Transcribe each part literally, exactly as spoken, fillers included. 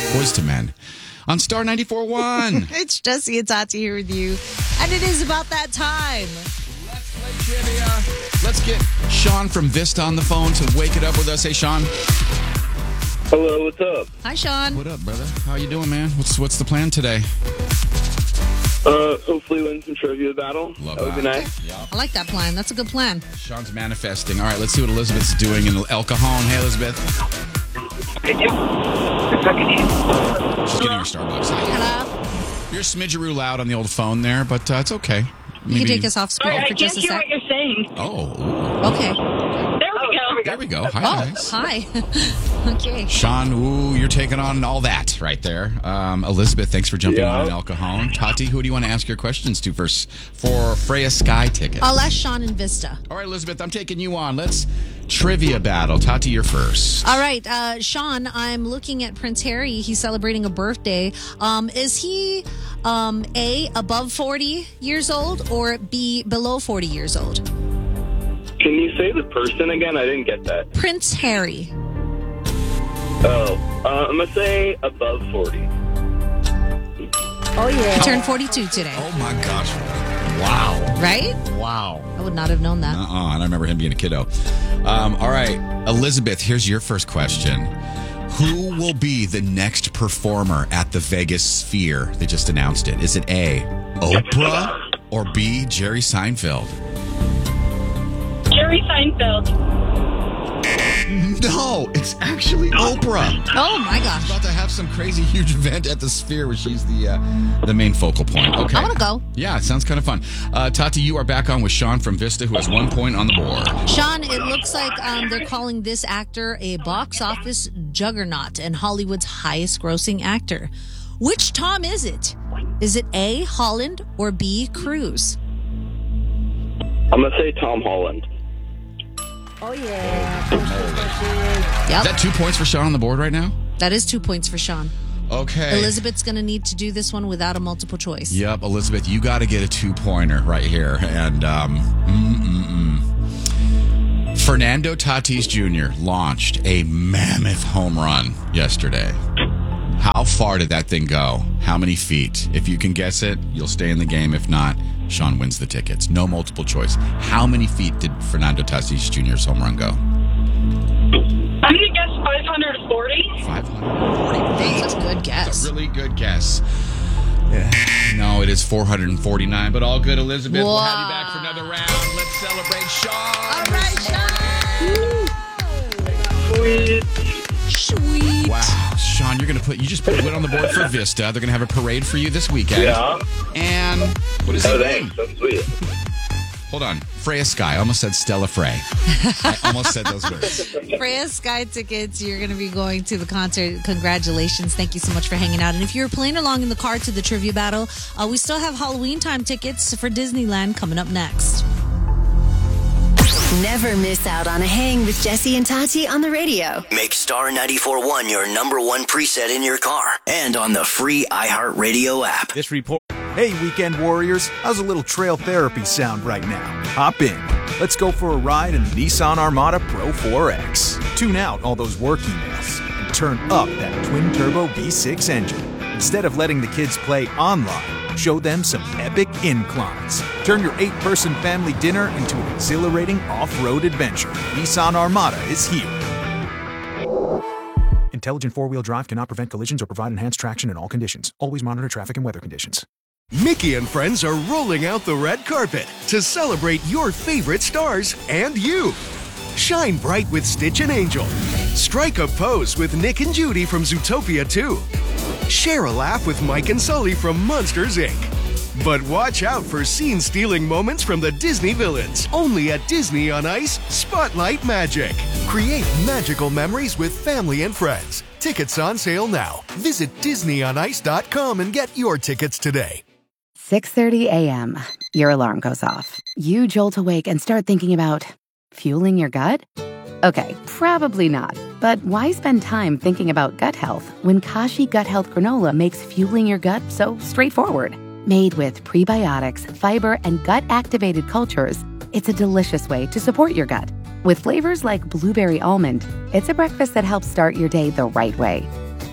Boys to Men on Star ninety-four point one. It's Jesse and Tati here with you, and it is about that time. Let's play trivia. Let's get Sean from Vista on the phone to wake it up with us. Hey, Sean. Hello, what's up? Hi, Sean. What up, brother? How you doing, man? What's what's the plan today? Uh, hopefully win some trivia battle. Love that would be that. nice. Yeah. I like that plan. That's a good plan. Sean's manifesting. All right, let's see what Elizabeth's doing in El Cajon. Hey, Elizabeth. She's getting her Starbucks. Hello. You're smidgeroo loud on the old phone there, but uh, it's okay. You Maybe- can take us off speaker Sorry, I for can't just a hear sec. what you're saying. Oh, Okay. There we go. there we go. Hi, Oh, guys. hi. Okay. Sean, ooh, you're taking on all that right there. Um, Elizabeth, thanks for jumping Yeah. on in El Cajon. Tati, who do you want to ask your questions to first for Freya Sky tickets? I'll ask Sean and Vista. All right, Elizabeth, I'm taking you on. Let's trivia battle. Tati, you're first. All right, uh, Sean, I'm looking at Prince Harry. He's celebrating a birthday. Um, is he um, A, above forty years old, or B, below forty years old? Can you say the person again? I didn't get that. Prince Harry. Oh, uh, I'm going to say above forty. Oh, yeah. He turned forty-two today, Oh, my gosh. Wow. right? Wow. I would not have known that. Uh-uh. I don't remember him being a kiddo. Um, all right, Elizabeth, here's your first question. Who will be the next performer at the Vegas Sphere? They just announced it. Is it A, Oprah, or B, Jerry Seinfeld? Jerry Seinfeld. No, it's actually Oprah. Oh, my gosh. About to have some crazy huge event at the Sphere where she's the uh, the main focal point. Okay. I want to go. Yeah, it sounds kind of fun. Uh, Tati, you are back on with Sean from Vista, who has one point on the board. Sean, it looks like um, they're calling this actor a box office juggernaut and Hollywood's highest grossing actor. Which Tom is it? Is it A, Holland, or B, Cruise? I'm going to say Tom Holland. Oh, yeah. Is Yep. that two points for Sean on the board right now? That is two points for Sean. Okay. Elizabeth's going to need to do this one without a multiple choice. Yep, Elizabeth, you got to get a two-pointer right here. And um, mm-mm-mm. Fernando Tatis Junior launched a mammoth home run yesterday. How far did that thing go? How many feet? If you can guess it, you'll stay in the game. If not, Sean wins the tickets. No multiple choice. How many feet did Fernando Tatis Junior's home run go? I'm going to guess five hundred forty. five hundred forty. That's a good guess. That's a really good guess. Yeah. No, it is four hundred forty-nine, but all good, Elizabeth. We'll have you back for another round. Let's celebrate Sean. All right, Sean. Sweet. Sweet. Wow, Sean, you're gonna put you just put a win on the board for Vista. They're gonna have a parade for you this weekend. Yeah. And what is Oh, it? thanks. That's sweet. Hold on, Freya Sky. I almost said Stella Frey. I almost said those words. Freya Sky tickets, you're going to be going to the concert. Congratulations. Thank you so much for hanging out. And if you're playing along in the car to the trivia battle, uh, we still have Halloween time tickets for Disneyland coming up next. Never miss out on a hang with Jesse and Tati on the radio. Make Star ninety-four point one your number one preset in your car and on the free iHeartRadio app. This report. Hey, weekend warriors, how's a little trail therapy sound right now? Hop in. Let's go for a ride in the Nissan Armada Pro four X. Tune out all those work emails and turn up that twin-turbo V six engine. Instead of letting the kids play online, show them some epic inclines. Turn your eight-person family dinner into an exhilarating off-road adventure. Nissan Armada is here. Intelligent four-wheel drive cannot prevent collisions or provide enhanced traction in all conditions. Always monitor traffic and weather conditions. Mickey and friends are rolling out the red carpet to celebrate your favorite stars and you. Shine bright with Stitch and Angel. Strike a pose with Nick and Judy from Zootopia two. Share a laugh with Mike and Sully from Monsters, Incorporated. But watch out for scene-stealing moments from the Disney villains. Only at Disney on Ice, Spotlight Magic. Create magical memories with family and friends. Tickets on sale now. Visit Disney on Ice dot com and get your tickets today. six thirty a.m. Your alarm goes off. You jolt awake and start thinking about fueling your gut? Okay, probably not. But why spend time thinking about gut health when Kashi Gut Health Granola makes fueling your gut so straightforward? Made with prebiotics, fiber, and gut-activated cultures, it's a delicious way to support your gut. With flavors like blueberry almond, it's a breakfast that helps start your day the right way.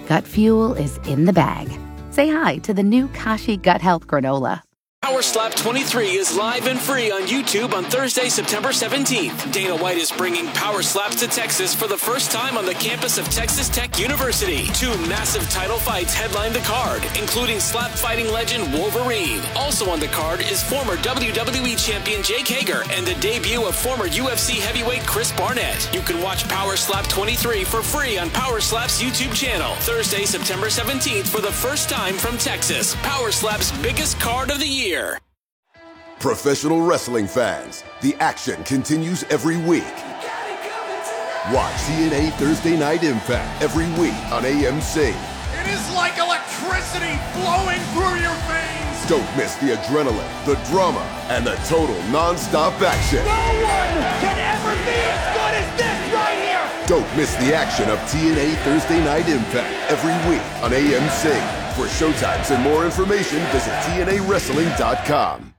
Gut fuel is in the bag. Say hi to the new Kashi Gut Health Granola. Power Slap twenty-three is live and free on YouTube on Thursday, September seventeenth. Dana White is bringing Power Slaps to Texas for the first time on the campus of Texas Tech University. Two massive title fights headline the card, including slap fighting legend Wolverine. Also on the card is former W W E champion Jake Hager and the debut of former U F C heavyweight Chris Barnett. You can watch Power Slap twenty-three for free on Power Slap's YouTube channel. Thursday, September seventeenth for the first time from Texas. Power Slap's biggest card of the year. Professional wrestling fans, the action continues every week. Watch T N A Thursday Night Impact every week on A M C. It is like electricity flowing through your veins. Don't miss the adrenaline, the drama, and the total non-stop action. No one can ever be as good as this right here. Don't miss the action of T N A Thursday Night Impact every week on A M C. For showtimes and more information, visit T N A wrestling dot com.